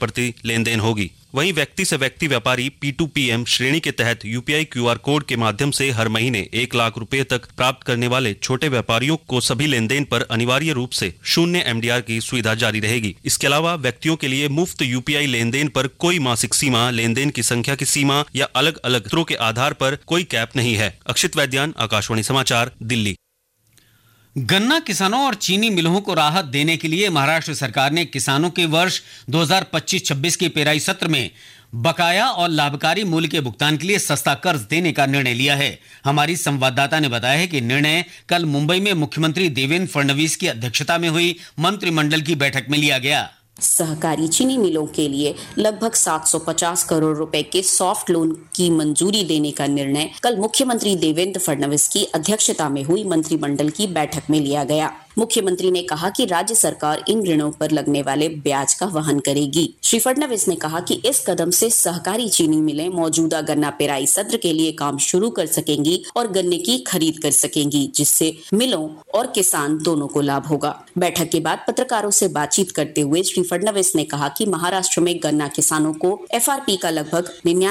प्रति लेन देन होगी। वहीं व्यक्ति से व्यक्ति व्यापारी P2PM श्रेणी के तहत UPI QR कोड के माध्यम से हर महीने 1 लाख रुपए तक प्राप्त करने वाले छोटे व्यापारियों को सभी लेन देन पर अनिवार्य रूप से 0 MDR की सुविधा जारी रहेगी। इसके अलावा व्यक्तियों के लिए मुफ्त UPI लेन देन पर कोई मासिक सीमा, लेन देन की संख्या की सीमा या अलग अलग सूत्रों के आधार पर कोई कैप नहीं है। अक्षित वैद्यान, आकाशवाणी समाचार, दिल्ली। गन्ना किसानों और चीनी मिलों को राहत देने के लिए महाराष्ट्र सरकार ने किसानों के वर्ष 2025-26 के पेराई सत्र में बकाया और लाभकारी मूल्य के भुगतान के लिए सस्ता कर्ज देने का निर्णय लिया है। हमारी संवाददाता ने बताया है कि निर्णय कल मुंबई में मुख्यमंत्री देवेंद्र फडणवीस की अध्यक्षता में हुई मंत्रिमंडल की बैठक में लिया गया। सहकारी चीनी मिलों के लिए लगभग 750 करोड़ रुपए के सॉफ्ट लोन की मंजूरी देने का निर्णय कल मुख्यमंत्री देवेंद्र फडणवीस की अध्यक्षता में हुई मंत्रिमंडल की बैठक में लिया गया। मुख्यमंत्री ने कहा कि राज्य सरकार इन ऋणों पर लगने वाले ब्याज का वहन करेगी। श्री फडणवीस ने कहा कि इस कदम से सहकारी चीनी मिलें मौजूदा गन्ना पेराई सत्र के लिए काम शुरू कर सकेंगी और गन्ने की खरीद कर सकेंगी, जिससे मिलों और किसान दोनों को लाभ होगा। बैठक के बाद पत्रकारों से बातचीत करते हुए श्री फडणवीस ने कहा कि महाराष्ट्र में गन्ना किसानों को FRP का लगभग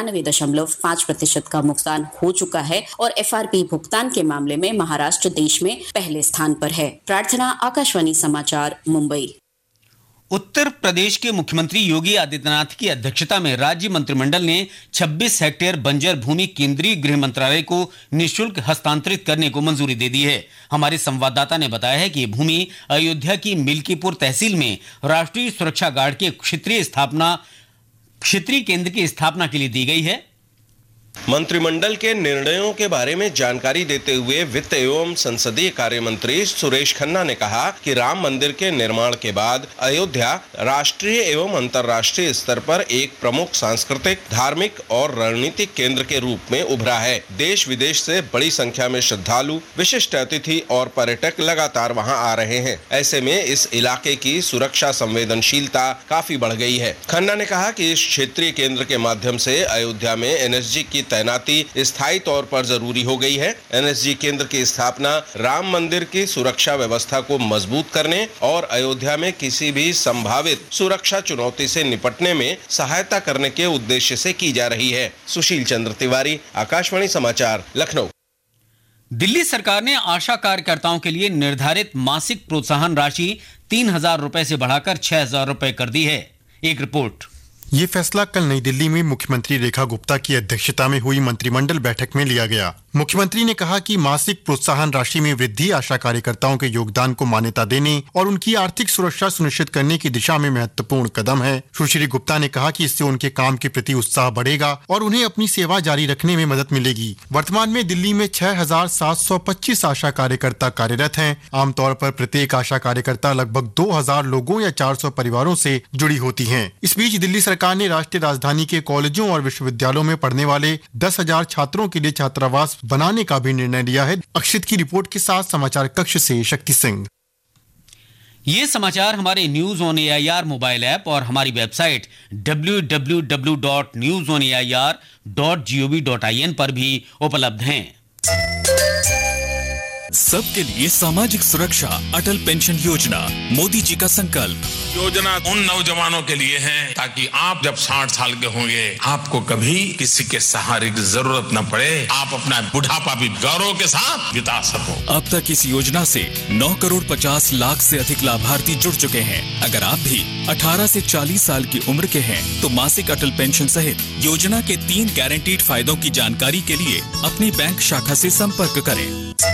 99.5% का भुगतान हो चुका है और FRP भुगतान के मामले में महाराष्ट्र देश में पहले स्थान पर है। आकाशवाणी समाचार, मुंबई। उत्तर प्रदेश के मुख्यमंत्री योगी आदित्यनाथ की अध्यक्षता में राज्य मंत्रिमंडल ने 26 हेक्टेयर बंजर भूमि केंद्रीय गृह मंत्रालय को निःशुल्क हस्तांतरित करने को मंजूरी दे दी है। हमारे संवाददाता ने बताया है कि ये भूमि अयोध्या की मिल्कीपुर तहसील में राष्ट्रीय सुरक्षा गार्ड के क्षेत्रीय केंद्र की स्थापना के लिए दी गई है। मंत्रिमंडल के निर्णयों के बारे में जानकारी देते हुए वित्त एवं संसदीय कार्य मंत्री सुरेश खन्ना ने कहा कि राम मंदिर के निर्माण के बाद अयोध्या राष्ट्रीय एवं अंतर्राष्ट्रीय स्तर पर एक प्रमुख सांस्कृतिक, धार्मिक और रणनीतिक केंद्र के रूप में उभरा है। देश विदेश से बड़ी संख्या में श्रद्धालु, विशिष्ट अतिथि और पर्यटक लगातार वहां आ रहे हैं। ऐसे में इस इलाके की सुरक्षा संवेदनशीलता काफी बढ़ गई है। खन्ना ने कहा कि इस क्षेत्रीय केंद्र के माध्यम से अयोध्या में NSG की तैनाती स्थायी तौर पर जरूरी हो गई है। NSG केंद्र की स्थापना राम मंदिर की सुरक्षा व्यवस्था को मजबूत करने और अयोध्या में किसी भी संभावित सुरक्षा चुनौती से निपटने में सहायता करने के उद्देश्य से की जा रही है। सुशील चंद्र तिवारी, आकाशवाणी समाचार, लखनऊ। दिल्ली सरकार ने आशा कार्यकर्ताओं के लिए निर्धारित मासिक प्रोत्साहन राशि 3,000 रुपए से बढ़ाकर 6,000 रुपए कर दी है। एक रिपोर्ट। ये फैसला कल नई दिल्ली में मुख्यमंत्री रेखा गुप्ता की अध्यक्षता में हुई मंत्रिमंडल बैठक में लिया गया। मुख्यमंत्री ने कहा कि मासिक प्रोत्साहन राशि में वृद्धि आशा कार्यकर्ताओं के योगदान को मान्यता देने और उनकी आर्थिक सुरक्षा सुनिश्चित करने की दिशा में महत्वपूर्ण कदम है। सुश्री गुप्ता ने कहा कि इससे उनके काम के प्रति उत्साह बढ़ेगा और उन्हें अपनी सेवा जारी रखने में मदद मिलेगी। वर्तमान में दिल्ली में 6,725 आशा कार्यकर्ता कार्यरत हैं। आमतौर पर प्रत्येक आशा कार्यकर्ता लगभग 2,000 लोगों या 400 परिवारों से जुड़ी होती है। इस बीच दिल्ली सरकार ने राष्ट्रीय राजधानी के कॉलेजों और विश्वविद्यालयों में पढ़ने वाले 10,000 छात्रों के लिए छात्रावास बनाने का भी निर्णय लिया है। अक्षित की रिपोर्ट के साथ समाचार कक्ष से शक्ति सिंह। ये समाचार हमारे news on AIR mobile app और हमारी वेबसाइट www.newsonair.gov.in पर भी उपलब्ध हैं। सबके लिए सामाजिक सुरक्षा, अटल पेंशन योजना, मोदी जी का संकल्प। योजना उन नौजवानों के लिए है ताकि आप जब 60 साल के होंगे आपको कभी किसी के सहारे की जरूरत न पड़े, आप अपना बुढ़ापा भी गौरव के साथ बिता सको। अब तक इस योजना से 9,50,00,000 से अधिक लाभार्थी जुड़ चुके हैं। अगर आप भी 18 से 40 साल की उम्र के हैं तो मासिक अटल पेंशन सहित योजना के 3 गारंटीड फायदों की जानकारी के लिए अपनी बैंक शाखा से संपर्क करें।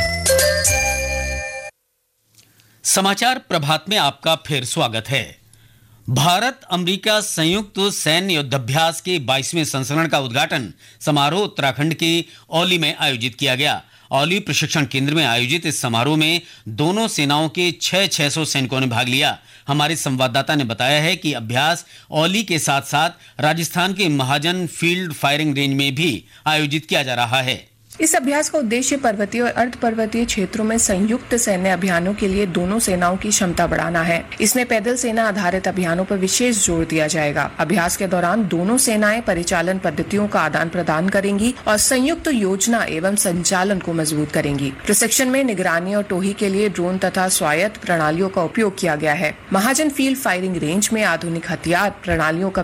समाचार प्रभात में आपका फिर स्वागत है। भारत अमेरिका संयुक्त सैन्य युद्धाभ्यास के 22वें संस्करण का उद्घाटन समारोह उत्तराखंड के औली में आयोजित किया गया। औली प्रशिक्षण केंद्र में आयोजित इस समारोह में दोनों सेनाओं के 600 सैनिकों ने भाग लिया। हमारे संवाददाता ने बताया है कि अभ्यास औली के साथ साथ राजस्थान के महाजन फील्ड फायरिंग रेंज में भी आयोजित किया जा रहा है। इस अभ्यास का उद्देश्य पर्वतीय और अर्ध पर्वतीय क्षेत्रों में संयुक्त सैन्य अभियानों के लिए दोनों सेनाओं की क्षमता बढ़ाना है। इसमें पैदल सेना आधारित अभियानों पर विशेष जोर दिया जाएगा। अभ्यास के दौरान दोनों सेनाएं परिचालन पद्धतियों का आदान प्रदान करेंगी और संयुक्त योजना एवं संचालन को मजबूत करेंगी। प्रशिक्षण में निगरानी और टोही के लिए ड्रोन तथा स्वायत्त प्रणालियों का उपयोग किया गया है। महाजन फील्ड फायरिंग रेंज में आधुनिक हथियार प्रणालियों का